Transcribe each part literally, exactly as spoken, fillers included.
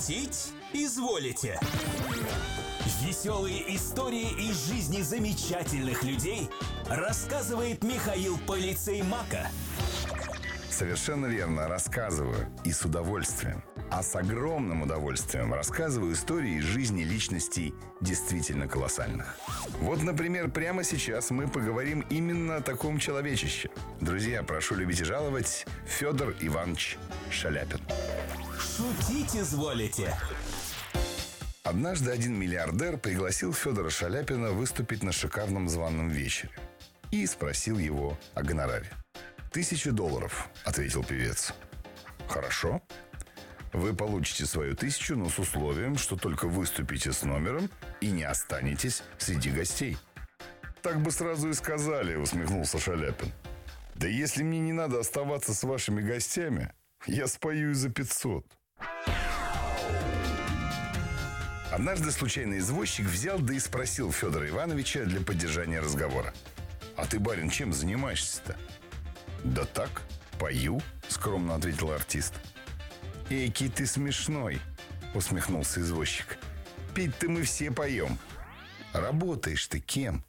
Шутить изволите. Веселые истории из жизни замечательных людей рассказывает Михаил Полицей Мака. Совершенно верно, рассказываю. И с удовольствием. А с огромным удовольствием рассказываю истории из жизни личностей действительно колоссальных. Вот, например, прямо сейчас мы поговорим именно о таком человечище. Друзья, прошу любить и жаловать, Федор Иванович Шаляпин. Шутить изволите. Однажды один миллиардер пригласил Федора Шаляпина выступить на шикарном званом вечере и спросил его о гонораре. «Тысячу долларов», — ответил певец. «Хорошо. Вы получите свою тысячу, но с условием, что только выступите с номером и не останетесь среди гостей». «Так бы сразу и сказали», — усмехнулся Шаляпин. «Да если мне не надо оставаться с вашими гостями, я спою и за пятьсот». Однажды случайный извозчик взял да и спросил Федора Ивановича для поддержания разговора: «А ты, барин, чем занимаешься-то?» «Да так, пою», — скромно ответил артист. «Эйки ты смешной», — усмехнулся извозчик. «Петь-то мы все поем. Работаешь ты кем?»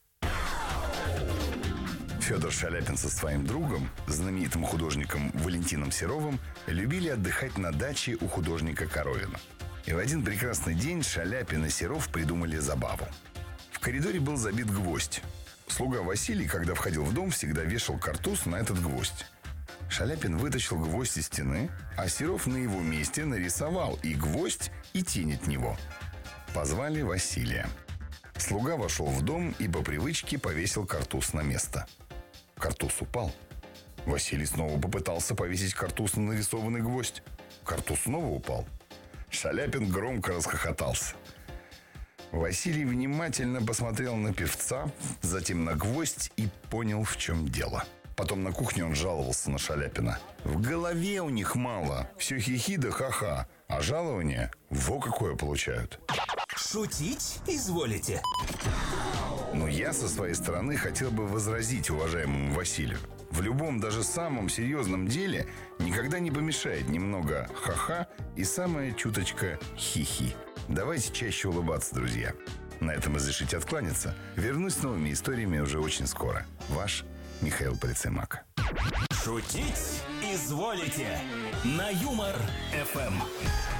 Федор Шаляпин со своим другом, знаменитым художником Валентином Серовым, любили отдыхать на даче у художника Коровина. И в один прекрасный день Шаляпин и Серов придумали забаву. В коридоре был забит гвоздь. Слуга Василий, когда входил в дом, всегда вешал картуз на этот гвоздь. Шаляпин вытащил гвоздь из стены, а Серов на его месте нарисовал и гвоздь, и тень от него. Позвали Василия. Слуга вошел в дом и по привычке повесил картуз на место. Картуз упал. Василий снова попытался повесить картуз на нарисованный гвоздь. Картуз снова упал. Шаляпин громко расхохотался. Василий внимательно посмотрел на певца, затем на гвоздь и понял, в чем дело. Потом на кухне он жаловался на Шаляпина. В голове у них мало, все хихи да ха-ха, а жалование во какое получают. Шутить изволите. Но я со своей стороны хотел бы возразить уважаемому Василию. В любом, даже самом серьезном деле никогда не помешает немного ха-ха и самая чуточка хихи. Давайте чаще улыбаться, друзья. На этом разрешите откланяться. Вернусь с новыми историями уже очень скоро. Ваш Михаил Полицей Мака. Шутить изволите. На Юмор эф эм.